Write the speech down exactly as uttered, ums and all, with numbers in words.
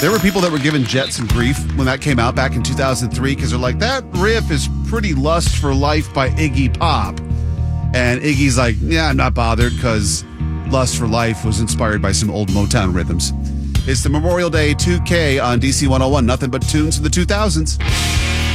There were people that were giving Jet some grief when that came out back in two thousand three because they're like, that riff is pretty Lust for Life by Iggy Pop. And Iggy's like, yeah, I'm not bothered because Lust for Life was inspired by some old Motown rhythms. It's the Memorial Day two K on D C one oh one. Nothing but tunes from the two thousands.